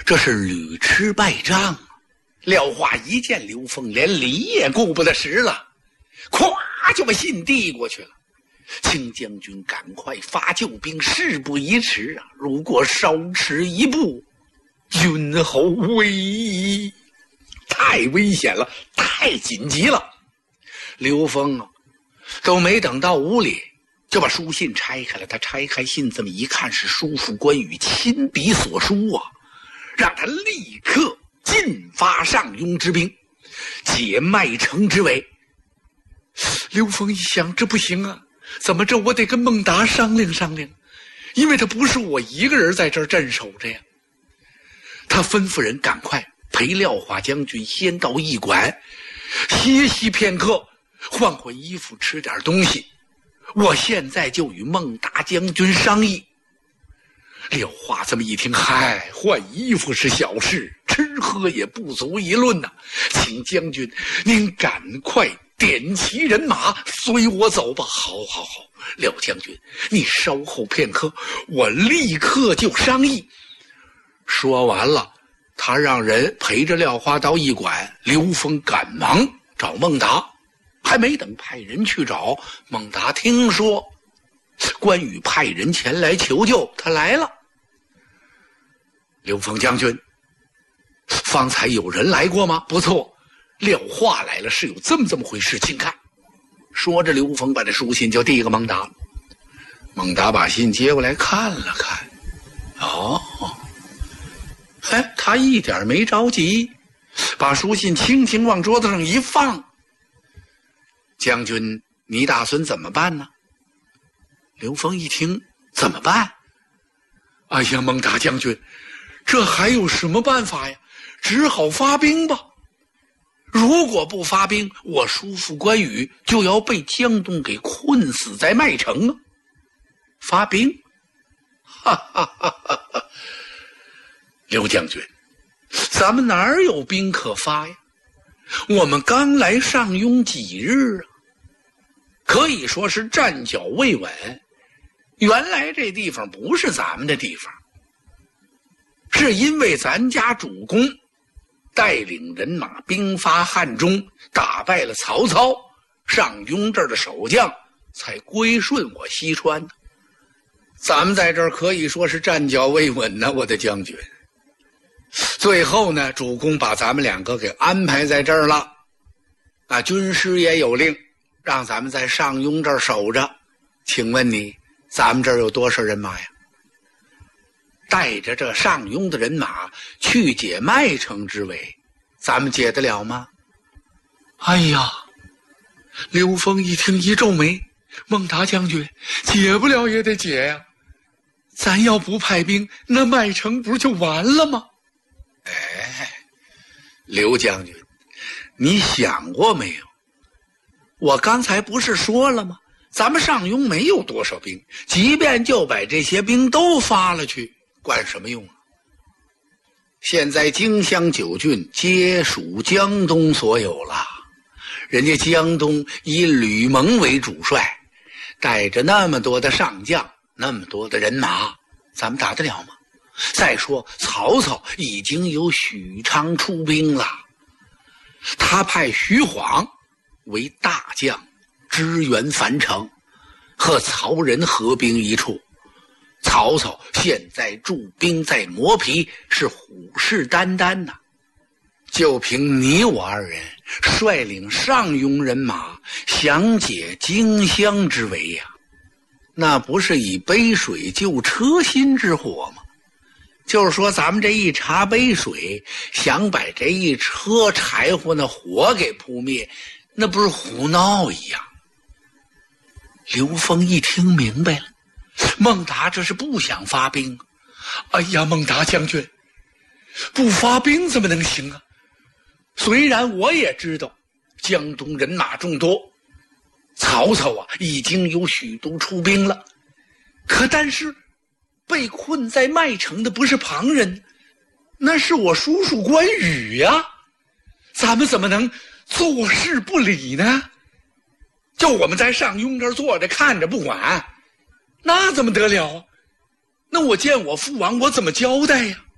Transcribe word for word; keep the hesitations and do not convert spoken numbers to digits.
这是屡吃败仗啊！廖化一见刘封连理也顾不得时了，咵就把信递过去了。请将军赶快发救兵，事不宜迟啊！如果稍迟一步，君侯危矣！太危险了，太紧急了。刘封啊，都没等到屋里，就把书信拆开了。他拆开信，这么一看，是叔父关羽亲笔所书啊，让他立刻进发上庸之兵，解麦城之围。刘封一想，这不行啊，怎么着我得跟孟达商量商量，因为他不是我一个人在这儿镇守着呀。他吩咐人赶快陪廖化将军先到驿馆歇息片刻，换换衣服，吃点东西。我现在就与孟达将军商议。廖化这么一听，嗨，换衣服是小事，吃喝也不足一论呐、啊。请将军您赶快点齐人马，随我走吧。好好好，廖将军，你稍后片刻，我立刻就商议。说完了，他让人陪着廖化到驿馆，刘封赶忙找孟达。还没等派人去找，孟达听说关羽派人前来求救，他来了。刘封将军，方才有人来过吗？不错，廖化来了，是有这么这么回事，请看。说着，刘封把这书信就递给孟达。孟达把信接过来看了看，哦，哎，他一点没着急，把书信轻轻往桌子上一放。将军，你打算怎么办呢？刘封一听，怎么办？哎呀，孟达将军，这还有什么办法呀？只好发兵吧。如果不发兵，我叔父关羽就要被江东给困死在麦城啊！发兵？哈哈哈哈哈！刘将军，咱们哪有兵可发呀？我们刚来上庸几日啊，可以说是站脚未稳。原来这地方不是咱们的地方，是因为咱家主公带领人马兵发汉中，打败了曹操，上庸这儿的守将才归顺我西川的。咱们在这儿可以说是站脚未稳呢，我的将军。最后呢，主公把咱们两个给安排在这儿了，啊，军师也有令，让咱们在上庸这儿守着。请问你，咱们这儿有多少人马呀？带着这上庸的人马去解麦城之围，咱们解得了吗？哎呀，刘封一听一皱眉，孟达将军，解不了也得解呀，咱要不派兵，那麦城不就完了吗？哎，刘将军，你想过没有？我刚才不是说了吗？咱们上庸没有多少兵，即便就把这些兵都发了去，管什么用啊？现在荆襄九郡皆属江东所有了，人家江东以吕蒙为主帅，带着那么多的上将，那么多的人马，咱们打得了吗？再说曹操已经有许昌出兵了，他派徐晃为大将支援樊城，和曹仁合兵一处。曹操现在驻兵在磨皮，是虎视眈眈呐、啊。就凭你我二人率领上庸人马详解荆襄之围呀、啊，那不是以杯水救车薪之火吗？就是说咱们这一茶杯水，想把这一车柴火那火给扑灭，那不是胡闹一样。刘封一听明白了，孟达这是不想发兵。哎呀，孟达将军，不发兵怎么能行啊？虽然我也知道江东人马众多，曹操啊已经有许多出兵了，可但是被困在麦城的不是旁人，那是我叔叔关羽呀，咱们怎么能坐视不理呢？就我们在上庸这儿坐着看着不管，那怎么得了？那我见我父王我怎么交代呀？